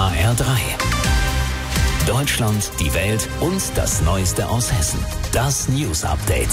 HR3. Deutschland, die Welt und das Neueste aus Hessen. Das News Update.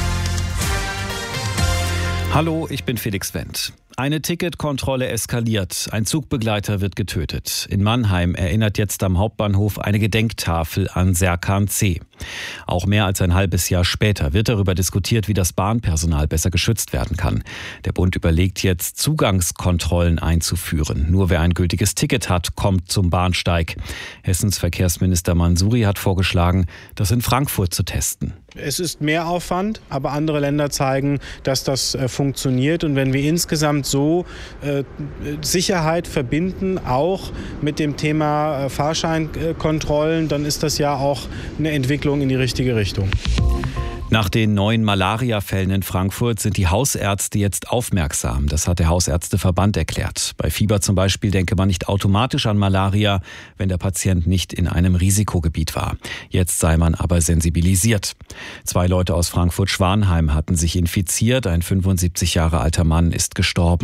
Hallo, ich bin Felix Wendt. Eine Ticketkontrolle eskaliert. Ein Zugbegleiter wird getötet. In Mannheim erinnert jetzt am Hauptbahnhof eine Gedenktafel an Serkan C. Auch mehr als ein halbes Jahr später wird darüber diskutiert, wie das Bahnpersonal besser geschützt werden kann. Der Bund überlegt jetzt, Zugangskontrollen einzuführen. Nur wer ein gültiges Ticket hat, kommt zum Bahnsteig. Hessens Verkehrsminister Mansouri hat vorgeschlagen, das in Frankfurt zu testen. Es ist mehr Aufwand, aber andere Länder zeigen, dass das funktioniert. Und wenn wir insgesamt so Sicherheit verbinden, auch mit dem Thema Fahrscheinkontrollen, dann ist das ja auch eine Entwicklung in die richtige Richtung. Nach den neuen Malaria-Fällen in Frankfurt sind die Hausärzte jetzt aufmerksam. Das hat der Hausärzteverband erklärt. Bei Fieber zum Beispiel denke man nicht automatisch an Malaria, wenn der Patient nicht in einem Risikogebiet war. Jetzt sei man aber sensibilisiert. 2 Leute aus Frankfurt-Schwanheim hatten sich infiziert. Ein 75 Jahre alter Mann ist gestorben.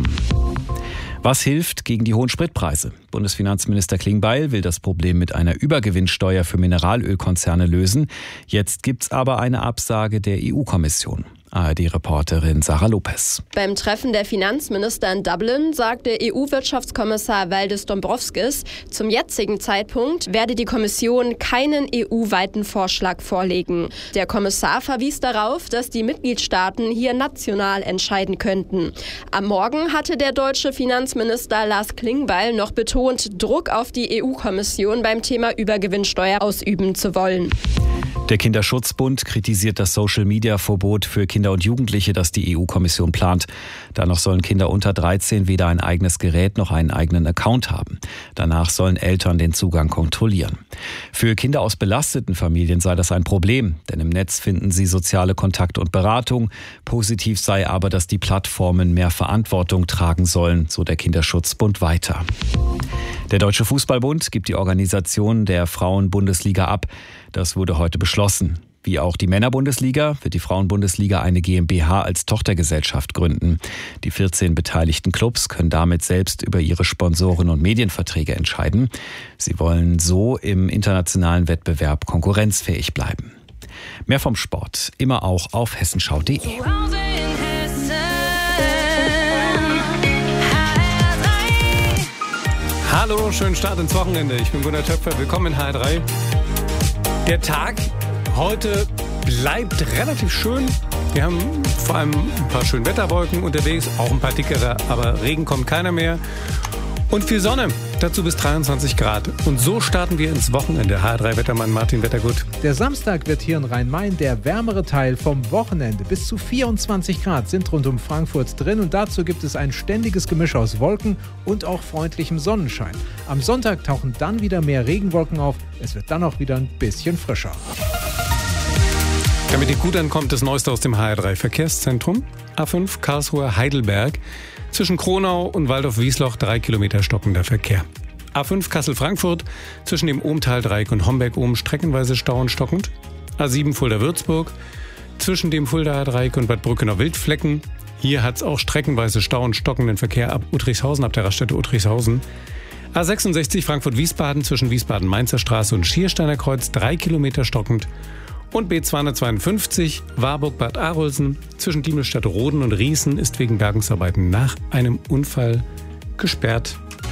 Was hilft gegen die hohen Spritpreise? Bundesfinanzminister Klingbeil will das Problem mit einer Übergewinnsteuer für Mineralölkonzerne lösen. Jetzt gibt's aber eine Absage der EU-Kommission. ARD-Reporterin Sarah Lopez. Beim Treffen der Finanzminister in Dublin sagte EU-Wirtschaftskommissar Valdis Dombrovskis, zum jetzigen Zeitpunkt werde die Kommission keinen EU-weiten Vorschlag vorlegen. Der Kommissar verwies darauf, dass die Mitgliedstaaten hier national entscheiden könnten. Am Morgen hatte der deutsche Finanzminister Lars Klingbeil noch betont, Druck auf die EU-Kommission beim Thema Übergewinnsteuer ausüben zu wollen. Der Kinderschutzbund kritisiert das Social-Media-Verbot für Kinder und Jugendliche, das die EU-Kommission plant. Danach sollen Kinder unter 13 weder ein eigenes Gerät noch einen eigenen Account haben. Danach sollen Eltern den Zugang kontrollieren. Für Kinder aus belasteten Familien sei das ein Problem, denn im Netz finden sie soziale Kontakt und Beratung. Positiv sei aber, dass die Plattformen mehr Verantwortung tragen sollen, so der Kinderschutzbund weiter. Der Deutsche Fußballbund gibt die Organisation der Frauen-Bundesliga ab. Das wurde heute beschlossen. Wie auch die Männer-Bundesliga wird die Frauen-Bundesliga eine GmbH als Tochtergesellschaft gründen. Die 14 beteiligten Clubs können damit selbst über ihre Sponsoren und Medienverträge entscheiden. Sie wollen so im internationalen Wettbewerb konkurrenzfähig bleiben. Mehr vom Sport immer auch auf hessenschau.de. Hallo, schönen Start ins Wochenende. Ich bin Gunnar Töpfer, willkommen in HR3. Der Tag heute bleibt relativ schön. Wir haben vor allem ein paar schöne Wetterwolken unterwegs, auch ein paar dickere, aber Regen kommt keiner mehr. Und viel Sonne, dazu bis 23 Grad. Und so starten wir ins Wochenende. HR3-Wettermann Martin Wettergut. Der Samstag wird hier in Rhein-Main der wärmere Teil vom Wochenende. Bis zu 24 Grad sind rund um Frankfurt drin und dazu gibt es ein ständiges Gemisch aus Wolken und auch freundlichem Sonnenschein. Am Sonntag tauchen dann wieder mehr Regenwolken auf. Es wird dann auch wieder ein bisschen frischer. Damit ihr gut ankommt, das Neueste aus dem HR3-Verkehrszentrum. A5 Karlsruhe-Heidelberg. Zwischen Kronau und Waldorf-Wiesloch 3 Kilometer stockender Verkehr. A5 Kassel-Frankfurt zwischen dem Ohmtal-Dreieck und Homberg-Ohm streckenweise Stau und stockend. A7 Fulda-Würzburg zwischen dem Fuldaer Dreieck und Bad Brückenau-Wildflecken. Hier hat es auch streckenweise Stau und stockenden Verkehr ab Uttrichshausen, ab der Raststätte Uttrichshausen. A66 Frankfurt-Wiesbaden zwischen Wiesbaden-Mainzer Straße und Schiersteiner Kreuz 3 Kilometer stockend. Und B252 Warburg-Bad Arolsen zwischen Diemelstadt-Roden und Riesen ist wegen Bergungsarbeiten nach einem Unfall gesperrt.